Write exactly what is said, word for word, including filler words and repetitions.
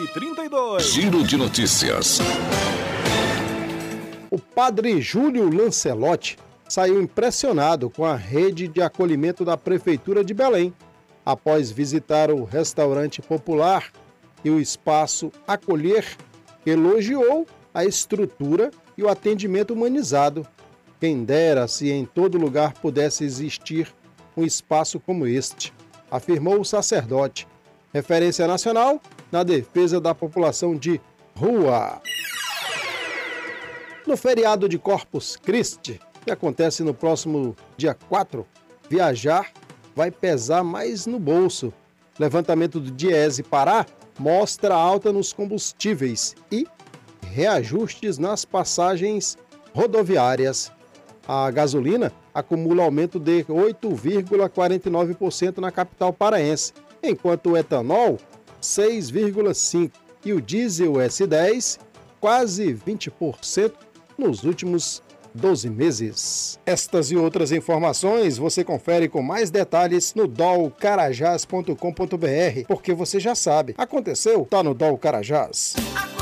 e trinta e dois. Giro de notícias. O padre Júlio Lancelotti saiu impressionado com a rede de acolhimento da Prefeitura de Belém, após visitar o restaurante popular e o espaço Acolher. Elogiou a estrutura e o atendimento humanizado. Quem dera se em todo lugar pudesse existir um espaço como este, afirmou o sacerdote, referência nacional na defesa da população de rua. No feriado de Corpus Christi, que acontece no próximo dia quatro, viajar vai pesar mais no bolso. Levantamento do Diese Pará mostra alta nos combustíveis e reajustes nas passagens rodoviárias. A gasolina acumula aumento de oito vírgula quarenta e nove por cento na capital paraense, enquanto o etanol, seis vírgula cinco por cento, e o diesel S dez, quase vinte por cento nos últimos doze meses. Estas e outras informações você confere com mais detalhes no dol carajás ponto com ponto br, porque você já sabe, aconteceu, tá no Dol Carajás.